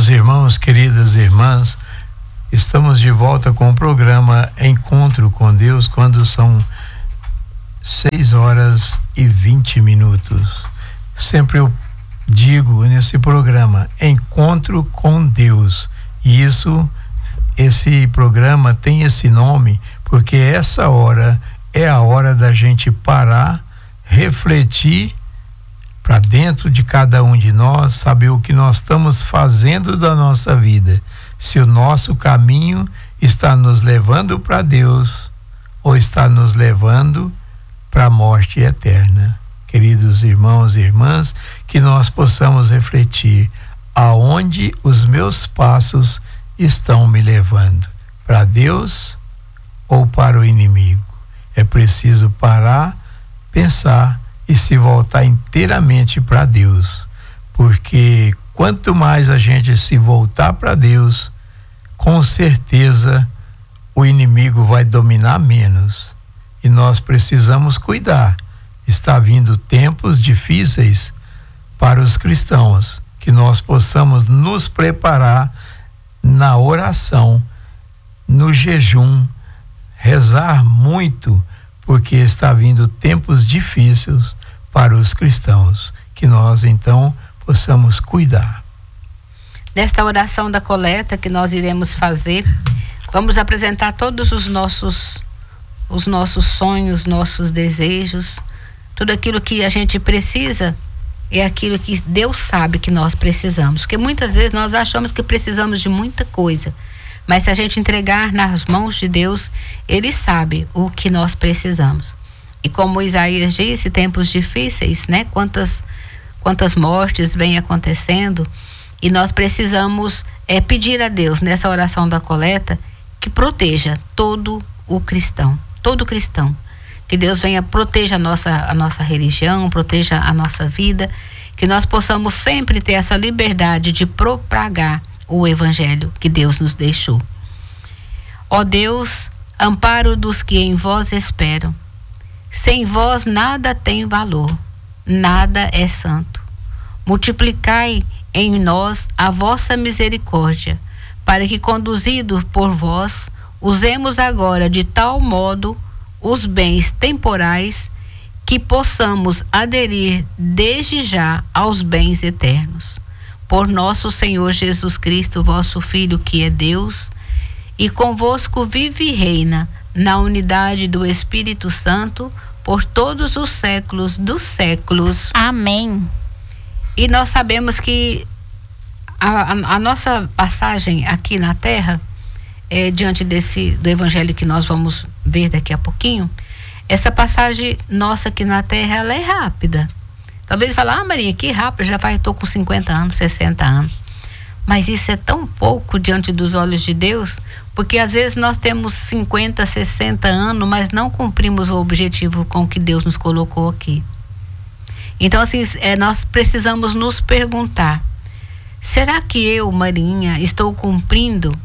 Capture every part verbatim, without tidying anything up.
Queridos irmãos, queridas irmãs, estamos de volta com o programa Encontro com Deus, quando são seis horas e vinte minutos. Sempre eu digo nesse programa, Encontro com Deus. E isso, esse programa tem esse nome porque essa hora é a hora da gente parar, refletir para dentro de cada um de nós, saber o que nós estamos fazendo da nossa vida, se o nosso caminho está nos levando para Deus ou está nos levando para a morte eterna. Queridos irmãos e irmãs, que nós possamos refletir aonde os meus passos estão me levando, para Deus ou para o inimigo. É preciso parar, pensar e se voltar inteiramente para Deus, porque quanto mais a gente se voltar para Deus, com certeza o inimigo vai dominar menos, e nós precisamos cuidar. Está vindo tempos difíceis para os cristãos, que nós possamos nos preparar na oração, no jejum, rezar muito, porque está vindo tempos difíceis para os cristãos, que nós então possamos cuidar. Nesta oração da coleta que nós iremos fazer, vamos apresentar todos os nossos os nossos sonhos, nossos desejos, tudo aquilo que a gente precisa é aquilo que Deus sabe que nós precisamos, porque muitas vezes nós achamos que precisamos de muita coisa, mas se a gente entregar nas mãos de Deus, Ele sabe o que nós precisamos. E como Isaías disse, tempos difíceis, né? Quantas, quantas mortes vêm acontecendo, e nós precisamos é, pedir a Deus, nessa oração da coleta, que proteja todo o cristão, todo cristão. Que Deus venha proteja a nossa, a nossa religião, proteja a nossa vida, que nós possamos sempre ter essa liberdade de propagar o evangelho que Deus nos deixou. Ó Deus, amparo dos que em vós esperam. Sem vós nada tem valor, nada é santo. Multiplicai em nós a vossa misericórdia, para que, conduzidos por vós, usemos agora de tal modo os bens temporais que possamos aderir desde já aos bens eternos. Por nosso Senhor Jesus Cristo, vosso Filho, que é Deus, e convosco vive e reina na unidade do Espírito Santo por todos os séculos dos séculos. Amém. E nós sabemos que a, a, a nossa passagem aqui na Terra, é, diante desse do evangelho que nós vamos ver daqui a pouquinho, essa passagem nossa aqui na Terra, ela é rápida. Talvez fale, ah, Maria, que rápido, já vai, estou com cinquenta anos, sessenta anos. Mas isso é tão pouco diante dos olhos de Deus, porque às vezes nós temos cinquenta, sessenta anos, mas não cumprimos o objetivo com que Deus nos colocou aqui. Então, assim, é, nós precisamos nos perguntar, será que eu, Marinha, estou cumprindo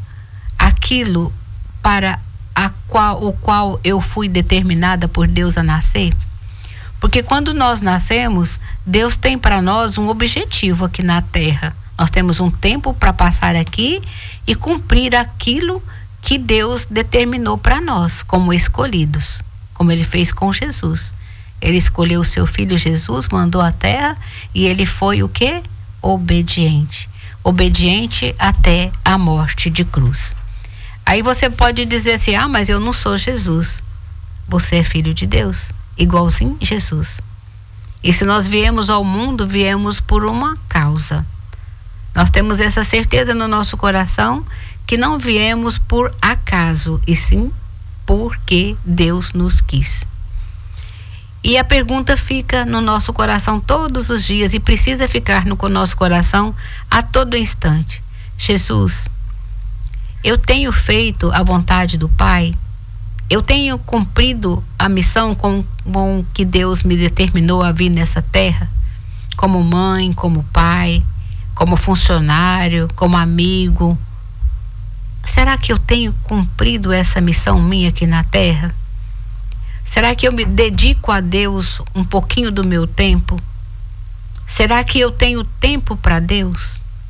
aquilo para a qual, o qual eu fui determinada por Deus a nascer? Porque quando nós nascemos, Deus tem para nós um objetivo aqui na Terra. Nós temos um tempo para passar aqui e cumprir aquilo que Deus determinou para nós, como escolhidos, como Ele fez com Jesus. Ele escolheu o seu Filho Jesus, mandou à Terra, e Ele foi o quê? Obediente. Obediente até a morte de cruz. Aí você pode dizer assim, ah, mas eu não sou Jesus. Você é filho de Deus, igualzinho Jesus. E se nós viemos ao mundo, viemos por uma causa. Nós temos essa certeza no nosso coração que não viemos por acaso, e sim porque Deus nos quis. E a pergunta fica no nosso coração todos os dias, e precisa ficar no nosso coração a todo instante. Jesus, eu tenho feito a vontade do Pai? Eu tenho cumprido a missão com, com que Deus me determinou a vir nessa terra? Como mãe, como pai, como funcionário, como amigo? Será que eu tenho cumprido essa missão minha aqui na terra? Será que eu me dedico a Deus um pouquinho do meu tempo? Será que eu tenho tempo para Deus?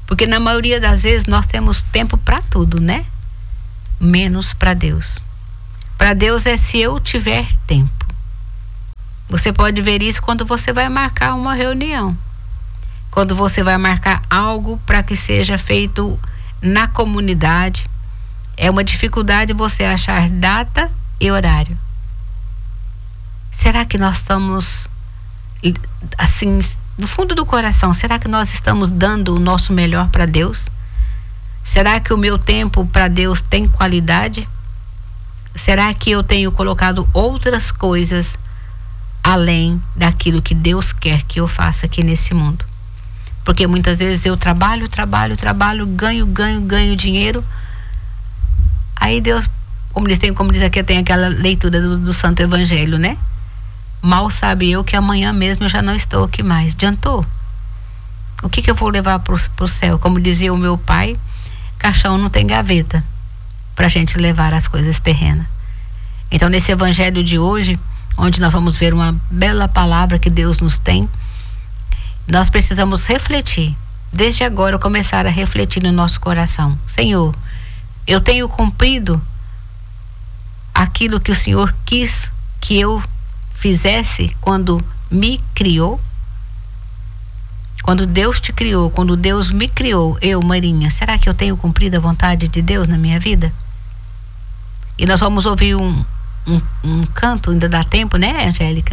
Porque na maioria das vezes nós temos tempo para tudo, né? Menos para Deus. Para Deus é se eu tiver tempo. Você pode ver isso quando você vai marcar uma reunião. Quando você vai marcar algo para que seja feito na comunidade. É uma dificuldade você achar data e horário. Será que nós estamos, assim, do fundo do coração, será que nós estamos dando o nosso melhor para Deus? Será que o meu tempo para Deus tem qualidade? Será que eu tenho colocado outras coisas além daquilo que Deus quer que eu faça aqui nesse mundo? Porque muitas vezes eu trabalho, trabalho, trabalho, ganho, ganho, ganho dinheiro. Aí Deus, como diz, tem, como diz aqui, tem aquela leitura do, do Santo Evangelho, né? Mal sabe eu que amanhã mesmo eu já não estou aqui mais. Adiantou? O que que eu vou levar para o céu? Como dizia o meu pai, caixão não tem gaveta para a gente levar as coisas terrenas. Então, nesse Evangelho de hoje, onde nós vamos ver uma bela palavra que Deus nos tem, nós precisamos refletir, desde agora começar a refletir no nosso coração. Senhor, eu tenho cumprido aquilo que o Senhor quis que eu fizesse quando me criou? Quando Deus te criou, quando Deus me criou, eu, Marinha, será que eu tenho cumprido a vontade de Deus na minha vida? E nós vamos ouvir um, um, um canto, ainda dá tempo, né, Angélica?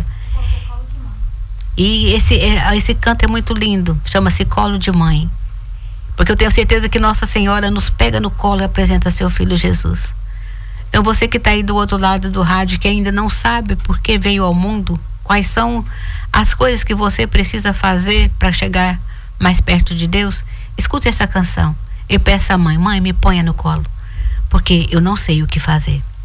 E esse, esse canto é muito lindo, chama-se Colo de Mãe. Porque eu tenho certeza que Nossa Senhora nos pega no colo e apresenta seu Filho Jesus. Então você que está aí do outro lado do rádio, que ainda não sabe por que veio ao mundo, quais são as coisas que você precisa fazer para chegar mais perto de Deus, escute essa canção e peça à mãe, mãe, me ponha no colo, porque eu não sei o que fazer.